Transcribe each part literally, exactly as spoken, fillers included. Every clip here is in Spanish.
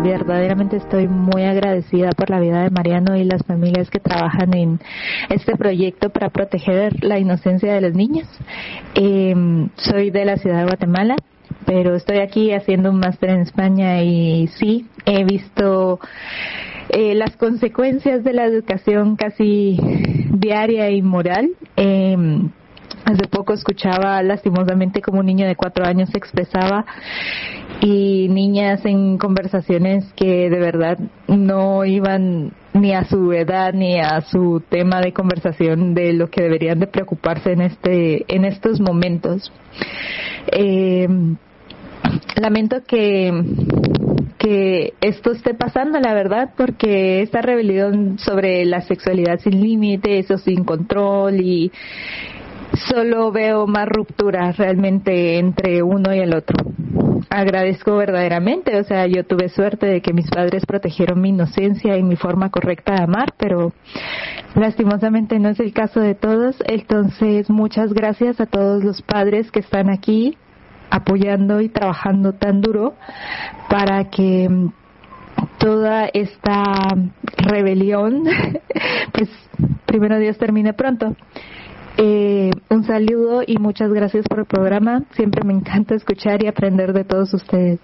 verdaderamente estoy muy agradecida por la vida de Mariano y las familias que trabajan en este proyecto para proteger la inocencia de los niños. Eh, soy de la ciudad de Guatemala, pero estoy aquí haciendo un máster en España y sí, he visto eh, las consecuencias de la educación casi diaria y moral. Eh, hace poco escuchaba lastimosamente como un niño de cuatro años se expresaba y niñas en conversaciones que de verdad no iban ni a su edad ni a su tema de conversación de lo que deberían de preocuparse en este en estos momentos. Eh, lamento que que esto esté pasando, la verdad, porque esta rebelión sobre la sexualidad sin límites o sin control, y solo veo más rupturas realmente entre uno y el otro. Agradezco verdaderamente, o sea, yo tuve suerte de que mis padres protegieron mi inocencia y mi forma correcta de amar, pero lastimosamente no es el caso de todos. Entonces, muchas gracias a todos los padres que están aquí apoyando y trabajando tan duro para que toda esta rebelión, pues primero Dios termine pronto. Eh, un saludo y muchas gracias por el programa. Siempre me encanta escuchar y aprender de todos ustedes.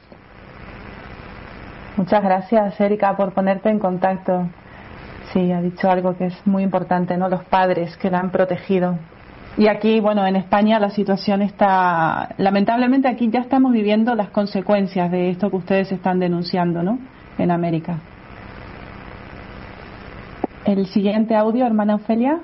Muchas gracias, Erika, por ponerte en contacto. Sí, ha dicho algo que es muy importante, ¿no? Los padres que la han protegido. Y aquí, bueno, en España la situación está, lamentablemente aquí ya estamos viviendo las consecuencias de esto que ustedes están denunciando, ¿no? En América. El siguiente audio, hermana Ofelia.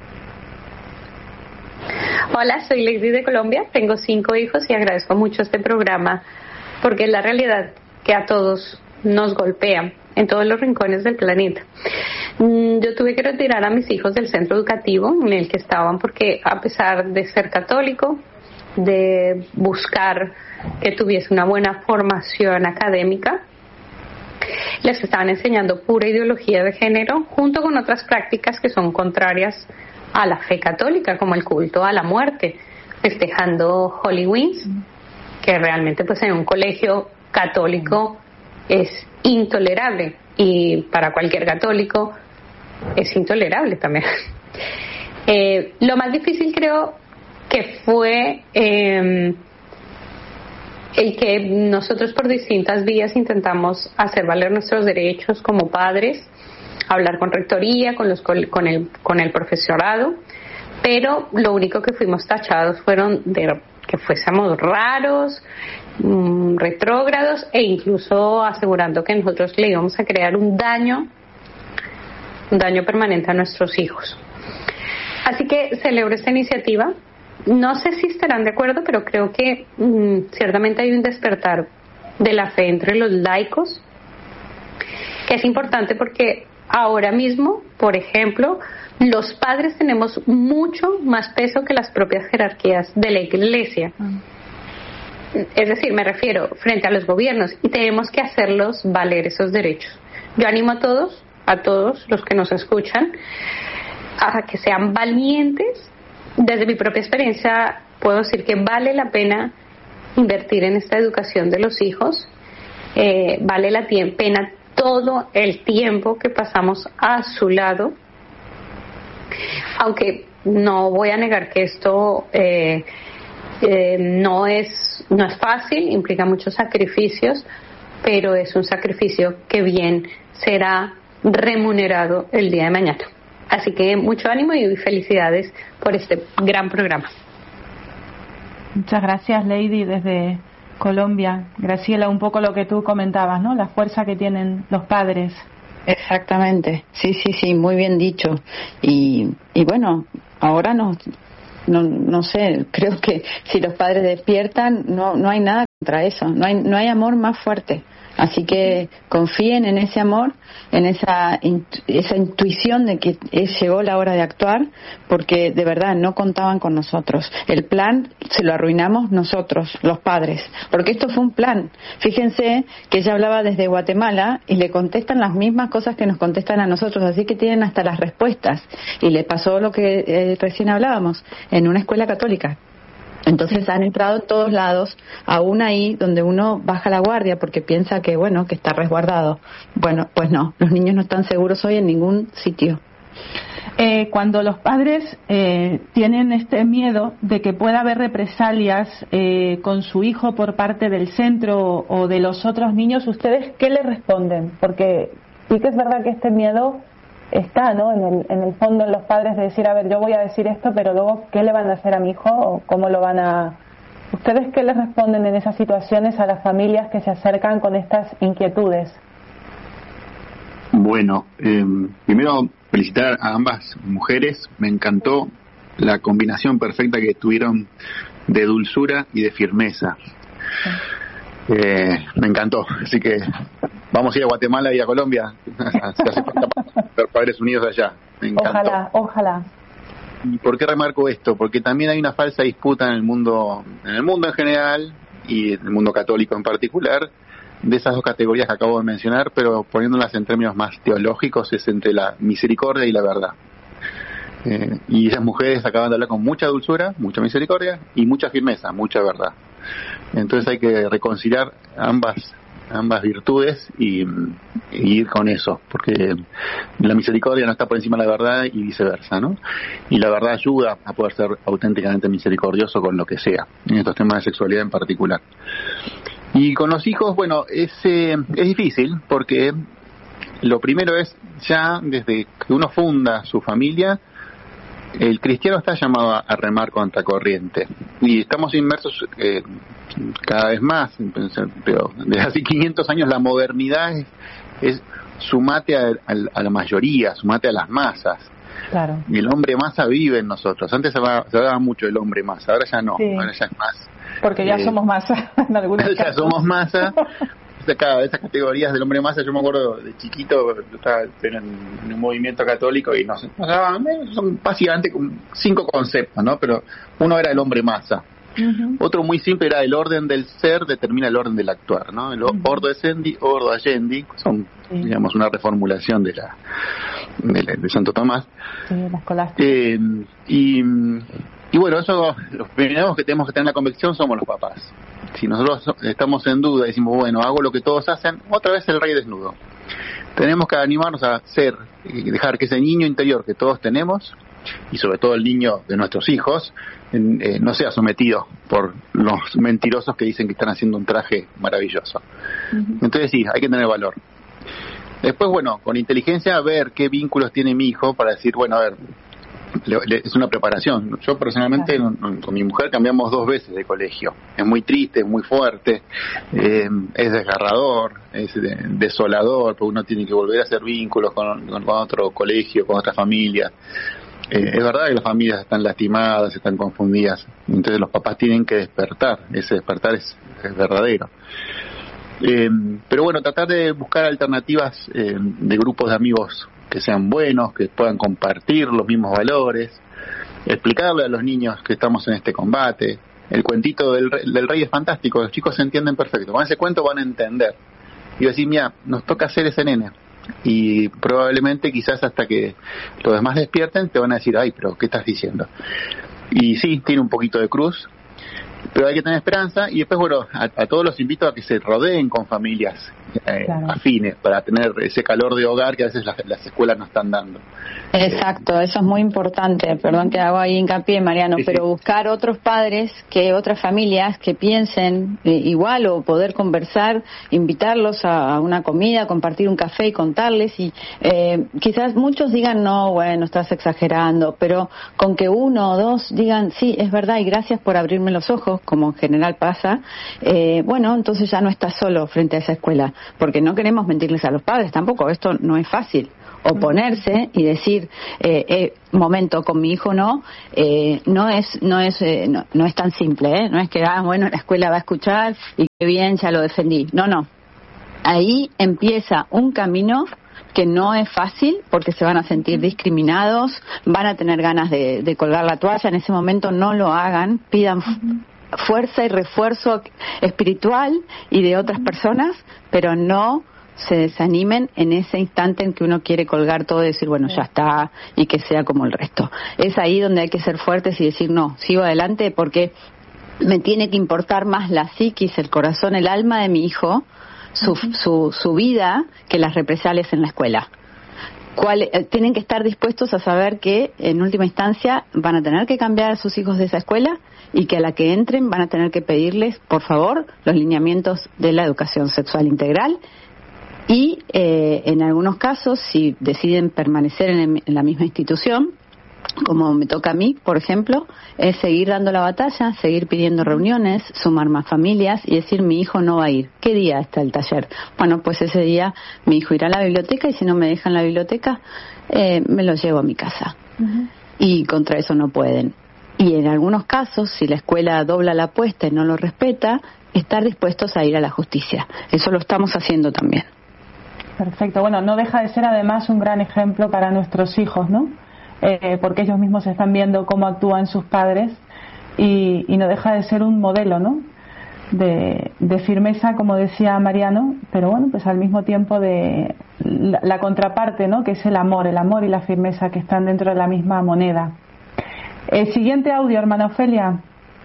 Hola, soy Lady de Colombia, tengo cinco hijos y agradezco mucho este programa porque es la realidad que a todos nos golpea en todos los rincones del planeta. Yo tuve que retirar a mis hijos del centro educativo en el que estaban porque, a pesar de ser católico, de buscar que tuviese una buena formación académica, les estaban enseñando pura ideología de género junto con otras prácticas que son contrarias a la fe católica, como el culto a la muerte, festejando Halloween, que realmente pues en un colegio católico es intolerable, y para cualquier católico es intolerable también. Eh, lo más difícil creo que fue eh, el que nosotros por distintas vías intentamos hacer valer nuestros derechos como padres, hablar con rectoría, con los con el con el profesorado, pero lo único que fuimos tachados fueron de que fuésemos raros, mmm, retrógrados, e incluso asegurando que nosotros le íbamos a crear un daño, un daño permanente a nuestros hijos. Así que celebro esta iniciativa. No sé si estarán de acuerdo, pero creo que mmm, ciertamente hay un despertar de la fe entre los laicos, que es importante porque ahora mismo, por ejemplo, los padres tenemos mucho más peso que las propias jerarquías de la Iglesia. Mm. Es decir, me refiero frente a los gobiernos, y tenemos que hacerlos valer esos derechos. Yo animo a todos, a todos los que nos escuchan, a que sean valientes. Desde mi propia experiencia puedo decir que vale la pena invertir en esta educación de los hijos, eh, vale la pena todo el tiempo que pasamos a su lado, aunque no voy a negar que esto eh, eh, no es no es fácil, implica muchos sacrificios, pero es un sacrificio que bien será remunerado el día de mañana. Así que mucho ánimo y felicidades por este gran programa. Muchas gracias, Lady, desde Colombia. Graciela, un poco lo que tú comentabas, ¿no? La fuerza que tienen los padres. Exactamente, sí, sí, sí, muy bien dicho. Y, y bueno, ahora nos, no, no sé, creo que si los padres despiertan, no, no hay nada contra eso, no hay, no hay amor más fuerte. Así que confíen en ese amor, en esa esa intuición de que es, llegó la hora de actuar, porque de verdad no contaban con nosotros. El plan se lo arruinamos nosotros, los padres, porque esto fue un plan. Fíjense que ella hablaba desde Guatemala y le contestan las mismas cosas que nos contestan a nosotros, así que tienen hasta las respuestas. Y le pasó lo que eh, recién hablábamos, en una escuela católica. Entonces han entrado en todos lados, aún ahí donde uno baja la guardia porque piensa que, bueno, que está resguardado. Bueno, pues no, los niños no están seguros hoy en ningún sitio. Eh, cuando los padres eh, tienen este miedo de que pueda haber represalias eh, con su hijo por parte del centro o de los otros niños, ¿ustedes qué le responden? Porque sí que es verdad que este miedo está, ¿no? En el, en el fondo en los padres de decir, a ver, yo voy a decir esto, pero luego, ¿qué le van a hacer a mi hijo? ¿O cómo lo van a...? ¿Ustedes qué les responden en esas situaciones a las familias que se acercan con estas inquietudes? Bueno, eh, primero felicitar a ambas mujeres. Me encantó la combinación perfecta que tuvieron de dulzura y de firmeza. Eh, me encantó, así que vamos a ir a Guatemala y a Colombia. Se hace falta ver Padres Unidos allá. Me encantó. Ojalá, ojalá. ¿Y por qué remarco esto? Porque también hay una falsa disputa en el mundo, en el mundo en general y en el mundo católico en particular, de esas dos categorías que acabo de mencionar, pero poniéndolas en términos más teológicos, es entre la misericordia y la verdad. Eh, y esas mujeres acaban de hablar con mucha dulzura, mucha misericordia y mucha firmeza, mucha verdad. Entonces hay que reconciliar ambas ambas virtudes y, y ir con eso, porque la misericordia no está por encima de la verdad y viceversa, ¿no? Y la verdad ayuda a poder ser auténticamente misericordioso con lo que sea, en estos temas de sexualidad en particular. Y con los hijos, bueno, es, eh, es difícil, porque lo primero es, ya desde que uno funda su familia, el cristiano está llamado a, a remar contra corriente, y estamos inmersos eh, cada vez más, pero desde hace quinientos años la modernidad es, es sumate a, a, a la mayoría, sumate a las masas. Claro. Y el hombre masa vive en nosotros. Antes se hablaba, se hablaba mucho del hombre masa, ahora ya no, sí. Ahora ya es más. Porque ya eh, somos masa en algunos ya casos. somos masa. Cada de esas categorías del hombre masa, yo me acuerdo de chiquito, yo estaba en, en un movimiento católico y nos pasaban, son básicamente cinco conceptos, ¿no? Pero uno era el hombre masa. Uh-huh. Otro muy simple era el orden del ser determina el orden del actuar, ¿no? El uh-huh. ordo essendi, ordo agendi, son, sí. digamos, una reformulación de la de, la, de Santo Tomás. Sí, la escolástica. Eh, y, y bueno, eso, los primeros que tenemos que tener la convicción somos los papás. Si nosotros estamos en duda y decimos, bueno, hago lo que todos hacen, otra vez el rey desnudo. Tenemos que animarnos a ser, y dejar que ese niño interior que todos tenemos, y sobre todo el niño de nuestros hijos, eh, no sea sometido por los mentirosos que dicen que están haciendo un traje maravilloso. Uh-huh. Entonces sí, hay que tener valor. Después, bueno, con inteligencia ver qué vínculos tiene mi hijo para decir, bueno, a ver, le, le, es una preparación. Yo personalmente claro. con, con mi mujer cambiamos dos veces de colegio. Es muy triste, es muy fuerte, eh, es desgarrador, es de, desolador, porque uno tiene que volver a hacer vínculos con, con, con otro colegio, con otra familia. Eh, es verdad que las familias están lastimadas, están confundidas, entonces los papás tienen que despertar, ese despertar es, es verdadero. Eh, pero bueno, tratar de buscar alternativas eh, de grupos de amigos que sean buenos, que puedan compartir los mismos valores, explicarle a los niños que estamos en este combate. El cuentito del rey, del rey es fantástico, los chicos se entienden perfecto, con ese cuento van a entender y decir, mira, nos toca hacer ese nene. Y probablemente quizás hasta que los demás despierten te van a decir, ay, pero ¿qué estás diciendo? Y sí, tiene un poquito de cruz, pero hay que tener esperanza. Y después, bueno, a, a todos los invito a que se rodeen con familias eh, claro. afines, para tener ese calor de hogar que a veces las, las escuelas no están dando. Exacto, eso es muy importante. Perdón que hago ahí hincapié, Mariano, sí, pero sí. buscar otros padres, que otras familias que piensen eh, igual, o poder conversar, invitarlos a, a una comida, compartir un café y contarles. Y eh, quizás muchos digan, no, bueno, estás exagerando, pero con que uno o dos digan, sí, es verdad, y gracias por abrirme los ojos, como en general pasa, eh, bueno, entonces ya no estás solo frente a esa escuela, porque no queremos mentirles a los padres tampoco, esto no es fácil. Oponerse y decir, eh, eh, momento, con mi hijo no, eh, no es no es eh, no, no es tan simple, ¿eh? No es que, ah, bueno, la escuela va a escuchar y qué bien, ya lo defendí. No, no. Ahí empieza un camino que no es fácil, porque se van a sentir discriminados, van a tener ganas de, de colgar la toalla. En ese momento no lo hagan, pidan fuerza y refuerzo espiritual y de otras personas, pero no se desanimen en ese instante en que uno quiere colgar todo y decir, bueno, ya está, y que sea como el resto. Es ahí donde hay que ser fuertes y decir, no, sigo adelante, porque me tiene que importar más la psiquis, el corazón, el alma de mi hijo, su, uh-huh. su, su vida, que las represalias en la escuela. Cuál, eh, tienen que estar dispuestos a saber que en última instancia van a tener que cambiar a sus hijos de esa escuela y que a la que entren van a tener que pedirles, por favor, los lineamientos de la educación sexual integral y eh, en algunos casos, si deciden permanecer en, en la misma institución, como me toca a mí, por ejemplo, es seguir dando la batalla, seguir pidiendo reuniones, sumar más familias y decir mi hijo no va a ir. ¿Qué día está el taller? Bueno, pues ese día mi hijo irá a la biblioteca y si no me dejan la biblioteca, eh, me lo llevo a mi casa. Uh-huh. Y contra eso no pueden. Y en algunos casos, si la escuela dobla la apuesta y no lo respeta, estar dispuestos a ir a la justicia. Eso lo estamos haciendo también. Perfecto. Bueno, no deja de ser además un gran ejemplo para nuestros hijos, ¿no? Eh, porque ellos mismos están viendo cómo actúan sus padres y, y no deja de ser un modelo, ¿no? De, de firmeza, como decía Mariano, pero bueno, pues al mismo tiempo de la, la contraparte, ¿no? Que es el amor, el amor y la firmeza que están dentro de la misma moneda. El siguiente audio, hermana Ofelia.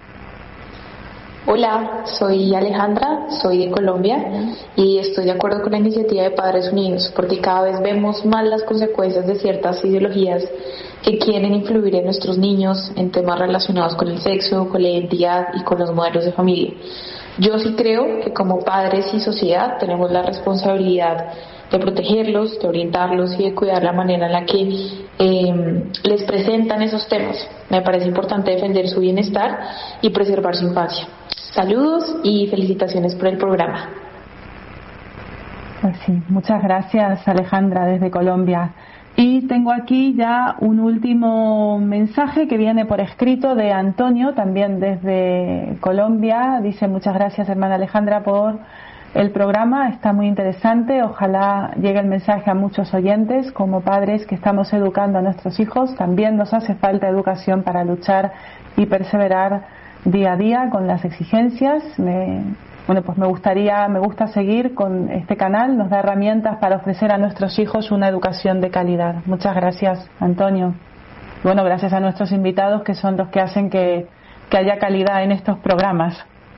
Hola, soy Alejandra, soy de Colombia y estoy de acuerdo con la iniciativa de Padres Unidos porque cada vez vemos más las consecuencias de ciertas ideologías que quieren influir en nuestros niños en temas relacionados con el sexo, con la identidad y con los modelos de familia. Yo sí creo que como padres y sociedad tenemos la responsabilidad de protegerlos, de orientarlos y de cuidar la manera en la que eh, les presentan esos temas. Me parece importante defender su bienestar y preservar su infancia. Saludos y felicitaciones por el programa. Pues sí, muchas gracias Alejandra desde Colombia. Y tengo aquí ya un último mensaje que viene por escrito de Antonio, también desde Colombia. Dice: muchas gracias hermana Alejandra por el programa, está muy interesante. Ojalá llegue el mensaje a muchos oyentes. Como padres que estamos educando a nuestros hijos, también nos hace falta educación para luchar y perseverar día a día con las exigencias. Me, bueno, pues me gustaría, me gusta seguir con este canal, nos da herramientas para ofrecer a nuestros hijos una educación de calidad. Muchas gracias, Antonio. Bueno, gracias a nuestros invitados que son los que hacen que, que haya calidad en estos programas.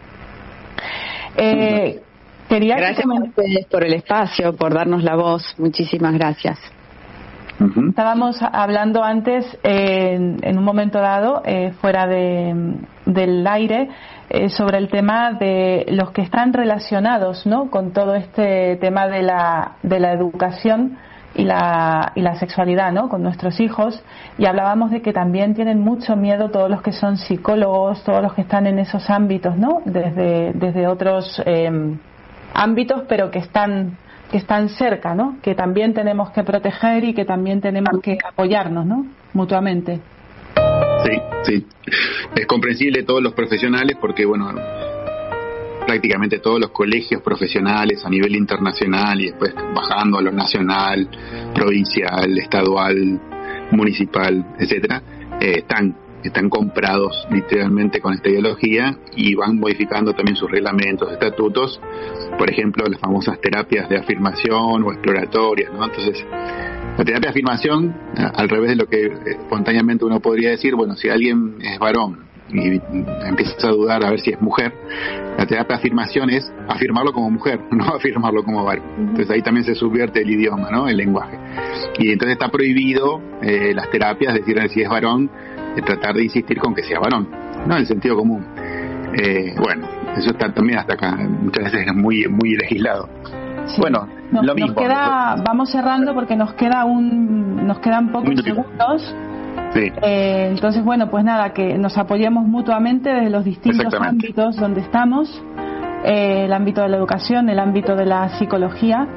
Eh, quería gracias que... a ustedes por el espacio, por darnos la voz. Muchísimas gracias. Uh-huh. Estábamos hablando antes, eh, en, en un momento dado, eh, fuera de, del aire, eh, sobre el tema de los que están relacionados, ¿no?, con todo este tema de la, de la educación y la, y la sexualidad, ¿no?, con nuestros hijos, y hablábamos de que también tienen mucho miedo todos los que son psicólogos, todos los que están en esos ámbitos, ¿no?, desde, desde otros eh, ámbitos, pero que están que están cerca, ¿no?, que también tenemos que proteger y que también tenemos que apoyarnos, ¿no?, mutuamente. Sí, sí. Es comprensible todos los profesionales porque, bueno, prácticamente todos los colegios profesionales a nivel internacional y después bajando a lo nacional, provincial, estadual, municipal, etcétera, eh, están están comprados literalmente con esta ideología y van modificando también sus reglamentos, estatutos, por ejemplo las famosas terapias de afirmación o exploratorias, ¿no? Entonces la terapia de afirmación, al revés de lo que espontáneamente uno podría decir, bueno, si alguien es varón y empieza a dudar a ver si es mujer, la terapia de afirmación es afirmarlo como mujer, no afirmarlo como varón. Entonces ahí también se subvierte el idioma, ¿no?, el lenguaje. Y entonces está prohibido eh, las terapias, decir si es varón, de tratar de insistir con que sea varón, no, el sentido común. Eh, bueno, eso está también hasta acá, muchas veces es muy muy legislado. Sí. Bueno, nos, lo mismo. Nos queda, vamos cerrando porque nos queda un, nos quedan pocos segundos. Sí. Eh, entonces, bueno, pues nada, que nos apoyemos mutuamente desde los distintos ámbitos donde estamos, eh, el ámbito de la educación, el ámbito de la psicología.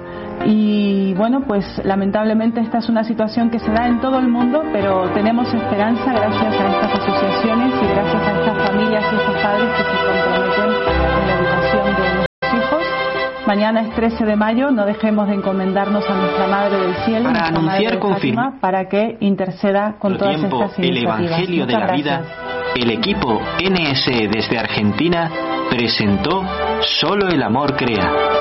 Y bueno, pues lamentablemente esta es una situación que se da en todo el mundo, pero tenemos esperanza gracias a estas asociaciones y gracias a estas familias y estos padres que se comprometen en la educación de nuestros hijos. Mañana es trece de mayo, no dejemos de encomendarnos a nuestra Madre del Cielo, para anunciar con firme para que interceda con todas tiempo, estas iniciativas. El Evangelio de la Vida, el equipo N S E desde Argentina presentó Solo el amor crea.